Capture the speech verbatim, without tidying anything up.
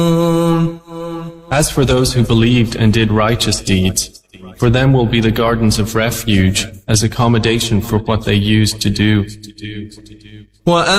As for those who believed and did righteous deeds, for them will be the gardens of refuge as accommodation for what they used to do.